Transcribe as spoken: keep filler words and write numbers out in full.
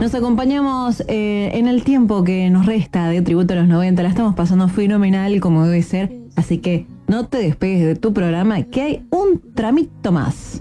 Nos acompañamos eh, en el tiempo que nos resta de Tributo a los noventa. La estamos pasando fenomenal como debe ser. Así que no te despegues de tu programa, que hay un tramito más.